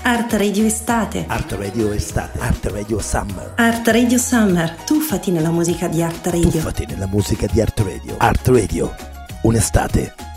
Art Radio Estate. Art Radio Estate. Art Radio Summer. Art Radio Summer. Tuffati nella musica di Art Radio. Tuffati nella musica di Art Radio. Art Radio. Un'estate